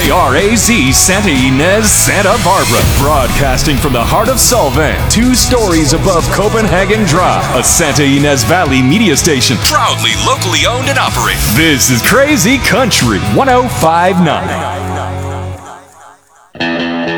KRAZ Santa Ynez, Santa Barbara. Broadcasting from the heart of Solvang, 2 stories above Copenhagen Drive. A Santa Ynez Valley media station, proudly locally owned and operated. This is Crazy Country 1059.